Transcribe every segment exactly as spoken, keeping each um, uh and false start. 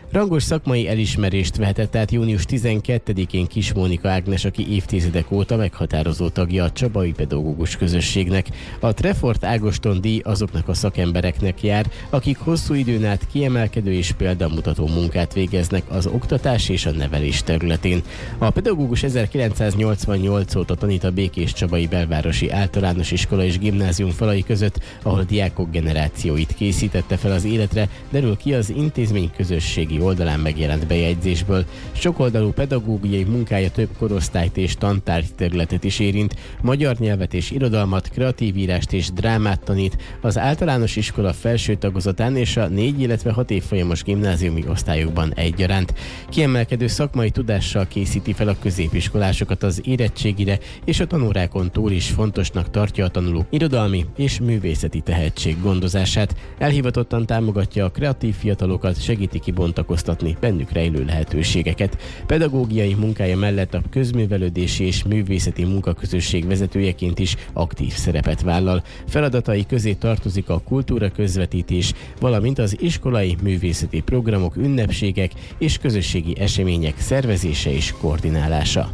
Rangos szakmai elismerést vehetett át június tizenkettedikén Kis Mónika Ágnes, aki évtizedek óta meghatározó tagja a csabai pedagógus közösségnek. A Trefort Ágoston díj azoknak a szakembereknek jár, akik hosszú időn át kiemelkedő és példamutató munkát végeznek az oktatás és a nevelés területén. A pedagógus ezerkilencszáznyolcvannyolc óta tanít a Békéscsabai Belvárosi Általános Iskola és Gimnázium falai között, ahol diákok generációit készítette fel az életre, derül ki az intézmény közösségi oldalán megjelent bejegyzésből. Sokoldalú pedagógiai munkája több korosztályt és tantárgy területet is érint, magyar nyelvet és irodalmat, kreatív írást és drámát tanít az általános iskola felső tagozatán és a négy, illetve hat évfolyamos gimnáziumi osztályokban egyaránt. Kiemelkedő szakmai tudással készíti fel a középiskolásokat az érettségire, és a tanórákon túl is fontosnak tartja a tanulók irodalmi és művészeti tehetség gondozását. Elhivatottan támogatja a kreatív fiatalokat, segíti kibontakoztatni bennük rejlő lehetőségeket. Pedagógiai munkája mellett a közművelődési és művészeti munkaközösség vezetőjeként is aktív szerepet vállal. Feladatai közé tartozik a kultúra közvetítés, valamint az iskolai művészeti programok, ünnepségek és közösségi események szervezése és koordinálása.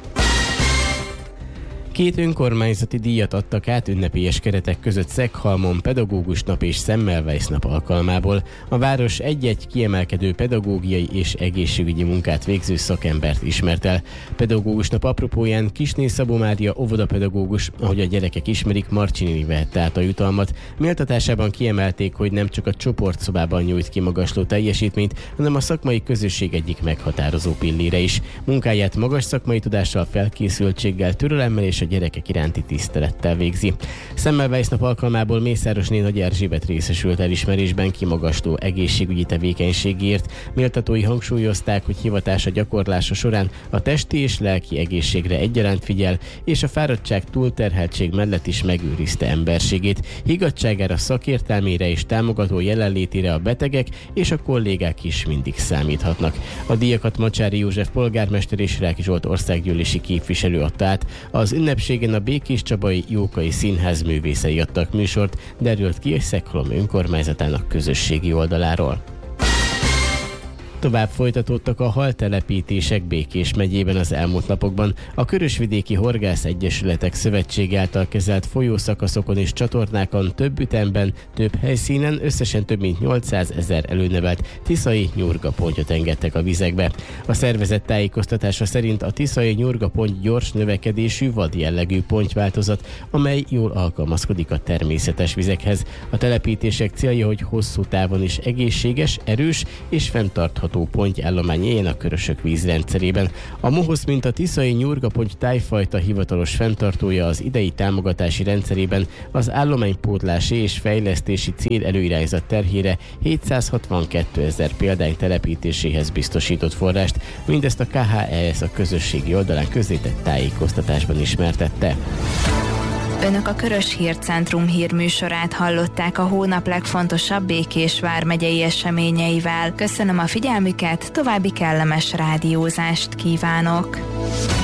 Két önkormányzati díjat adtak át ünnepélyes keretek között Szeghalmon Pedagógus Nap és Semmelweis Nap alkalmából. A város egy-egy kiemelkedő pedagógiai és egészségügyi munkát végző szakembert ismert el. Pedagógus Nap apropóján Kissné Szabó Mária óvodapedagógus, ahogy a gyerekek ismerik, Marcsi néni vehette át a jutalmat. Méltatásában kiemelték, hogy nem csak a csoportszobában nyújt kimagasló teljesítményt, hanem a szakmai közösség egyik meghatározó pillére is. Munkáját magas szakmai tudással, felkészültséggel, türelemmel és a gyerekek iránti tisztelettel végzi. Semmelweis Nap alkalmából Mészáros Nagy Erzsébet részesült elismerésben kimagasló egészségügyi tevékenységért. Méltatói hangsúlyozták, hogy hivatása gyakorlása során a testi és lelki egészségre egyaránt figyel, és a fáradtság, túlterheltség mellett is megőrizte emberségét. Higgadtságára, szakértelmére és támogató jelenlétére a betegek és a kollégák is mindig számíthatnak. A díjakat Macsáry József polgármester és Ráki Zsolt országgyűlési képviselő adta át. Az ünnepségen a Békéscsabai Jókai Színház művészei adtak műsort, derült ki a Szeghalom önkormányzatának közösségi oldaláról. Tovább folytatódtak a haltelepítések Békés megyében az elmúlt napokban. A Körösvidéki Horgász Egyesületek Szövetség által kezelt folyószakaszokon és csatornákon több ütemben, több helyszínen összesen több mint nyolcszázezer előnevelt tiszai nyurgapontyot engedtek a vizekbe. A szervezet tájékoztatása szerint a tiszai nyurgapont gyors növekedésű vad jellegű pontyváltozat, amely jól alkalmazkodik a természetes vizekhez. A telepítések célja, hogy hosszú távon is egészséges, erős és fenntartható pontyállomány éljen a Körösök vízrendszerében. A mohosz, mint a tiszai nyurgaponty tájfajta hivatalos fenntartója az idei támogatási rendszerében az állománypótlási és fejlesztési cél előirányzat terhére hétszázhatvankkétezer példány telepítéséhez biztosított forrást. Mindezt a ká há e es a közösségi oldalán közzétett tájékoztatásban ismertette. Önök a Körös Hírcentrum hírműsorát hallották a hónap legfontosabb Békés vármegyei eseményeivel. Köszönöm a figyelmüket, további kellemes rádiózást kívánok!